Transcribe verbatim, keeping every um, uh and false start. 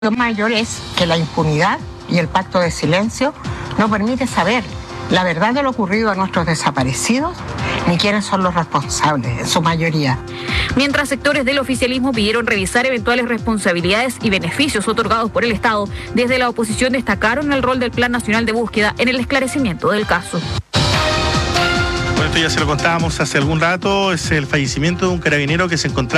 Lo mayor es que la impunidad y el pacto de silencio no permite saber la verdad de lo ocurrido a nuestros desaparecidos ni quiénes son los responsables, en su mayoría. Mientras sectores del oficialismo pidieron revisar eventuales responsabilidades y beneficios otorgados por el Estado, desde la oposición destacaron el rol del Plan Nacional de Búsqueda en el esclarecimiento del caso. Bueno, esto ya se lo contábamos hace algún rato, es el fallecimiento de un carabinero que se encontraba